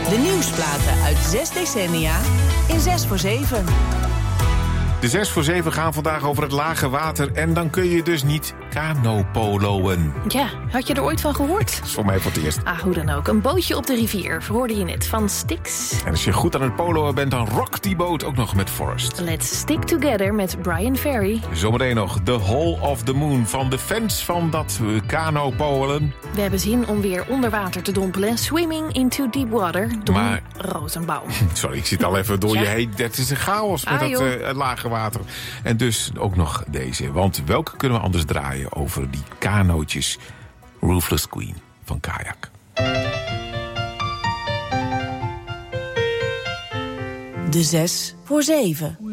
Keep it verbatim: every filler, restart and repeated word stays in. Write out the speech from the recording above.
De nieuwsplaten uit zes decennia in zes voor zeven. De zes voor zeven gaan vandaag over het lage water. En dan kun je dus niet kanopoloen. Ja, had je er ooit van gehoord? Dat is voor mij voor het eerst. Ah, hoe dan ook. Een bootje op de rivier, hoorde je net, van Styx. En als je goed aan het poloen bent, dan rock die boot ook nog met Forrest. Let's Stick Together met Brian Ferry. Zometeen nog The Hole of the Moon van de fans van dat kanopolen. We hebben zin om weer onder water te dompelen. Swimming into Deep Water, Don Maar... Rosenbaum. Sorry, ik zit al even door ja. je heen. Dat is een chaos met ah, dat uh, lage water. En dus ook nog deze. Want welke kunnen we anders draaien over die kanootjes? Ruthless Queen van Kajak. De zes voor zeven.